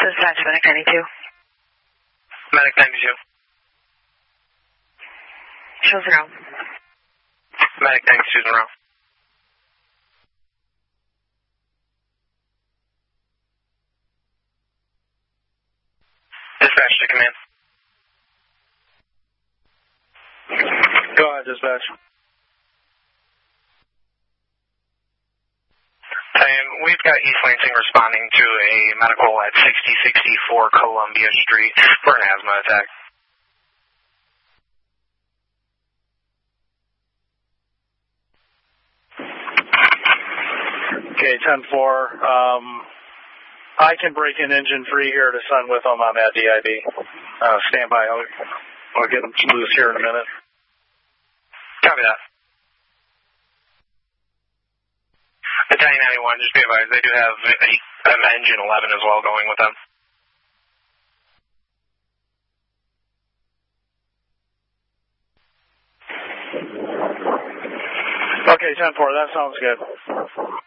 Dispatch, Medic 92. Medic 92. Show 0. Medic 92 in a row. Dispatch to command. Go ahead, dispatch. And we've got East Lansing responding to a medical at 6064 Columbia Street for an asthma attack. Okay, 10-4. I can break in engine 3 here to Sun with them on that DIB. Stand by. I'll get them loose here in a minute. Copy that. Italian 91, just be advised, they do have an engine 11 as well going with them. Okay, 10-4, that sounds good.